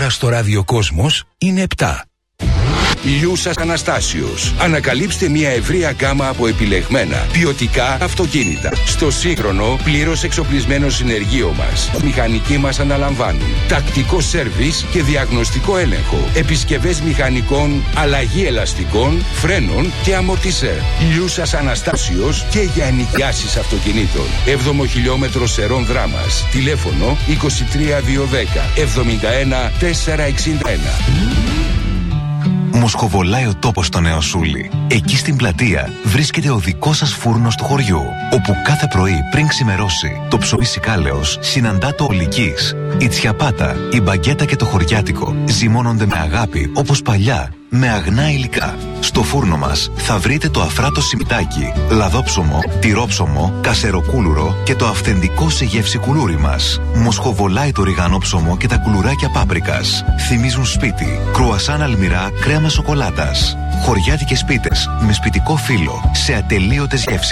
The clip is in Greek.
ώρα στο ραδιοκόσμος είναι 7. Λιούσας Αναστάσιος. Ανακαλύψτε μια ευρεία γκάμα από επιλεγμένα ποιοτικά αυτοκίνητα. Στο σύγχρονο, πλήρως εξοπλισμένο συνεργείο μας. Μηχανικοί μας αναλαμβάνουν τακτικό σέρβις και διαγνωστικό έλεγχο. Επισκευές μηχανικών, αλλαγή ελαστικών, φρένων και αμορτισέρ. Λιούσας Αναστάσιος και για ενοικιάσεις αυτοκινήτων. 7ο χιλιόμετρο Σερών Δράμας. Τηλέφωνο 23210 71 461. Μοσχοβολάει ο τόπος στο Νέο Σούλι. Εκεί στην πλατεία βρίσκεται ο δικός σας φούρνος του χωριού, όπου κάθε πρωί πριν ξημερώσει το ψωμί σικάλεος συναντά το ολικής. Η τσιαπάτα, η μπαγκέτα και το χωριάτικο ζυμώνονται με αγάπη όπως παλιά, με αγνά υλικά. Στο φούρνο μας θα βρείτε το αφράτο σιμιτάκι, λαδόψωμο, τυρόψωμο, κασεροκούλουρο και το αυθεντικό σε γεύση κουλούρι μας. Μοσχοβολάει το ριγανόψωμο και τα κουλουράκια πάπρικας. Θυμίζουν σπίτι, κρουασάν αλμυρά, κρέμα σοκολάτας. Χωριάτικες πίτες με σπιτικό φύλλο σε ατελείωτες γεύσεις.